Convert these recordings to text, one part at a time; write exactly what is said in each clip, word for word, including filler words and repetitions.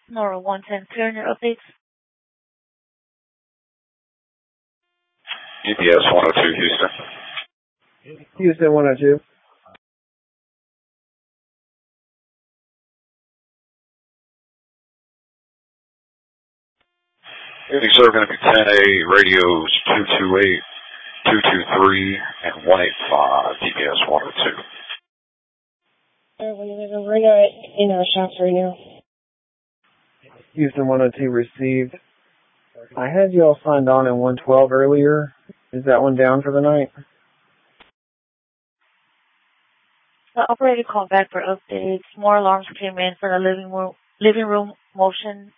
Nora one ten, clear on your updates. D P S one oh two, Houston. Houston one oh two. Evening, sir, going to be ten A, radios two two eight, two two three, and one eight five, D P S one oh two. We're not in our shops right now. Houston one oh two received. I had y'all signed on in one twelve earlier. Is that one down for the night? The operator called back for updates. More alarms came in for the living room, living room motion.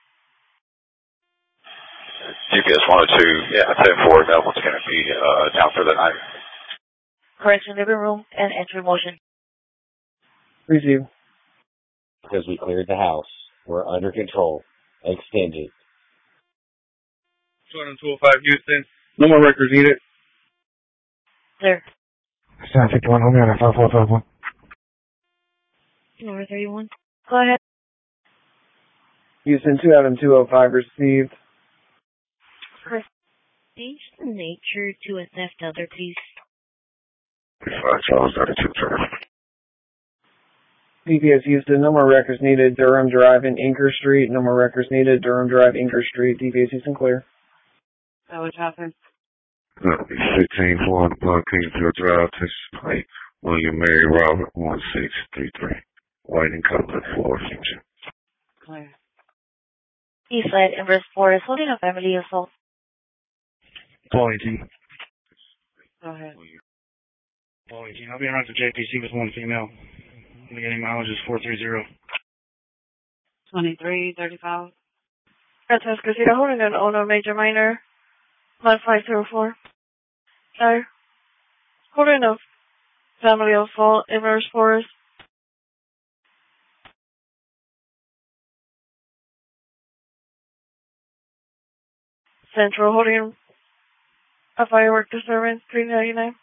D P S one oh two, yeah, ten four, that one's going to be uh, down for the night. Correction, living room and entry motion. Receive. Because we cleared the house. We're under control. Extended. two oh five, Houston. No more records needed. Clear. seven fifty-one, hold me on a five four five one. Number thirty-one. Go ahead. Houston two Adam two oh five received. Change the nature to a theft other, please. five Charles thirty-two, sir. D P S Houston, no more records needed. Durham Drive and Inker Street. No more records needed. Durham Drive, Inker Street. D P S Houston clear. That was happening. That'll be fifteen four hundred Block Kingsville Drive, Texas Plate. William Mary Robert one six three three. White and colored floor future. Clear. Eastside Inverse Forest holding a family assault. Paul eighteen. Go ahead. Paul eighteen. I'll be around to J P C with one female. Beginning mileage is four three zero. twenty-three thirty-five. Francisco Casita holding an owner major minor. nine five zero four. Sorry. Holding a family assault Inverse Forest. Central holding a firework disturbance three ninety-nine.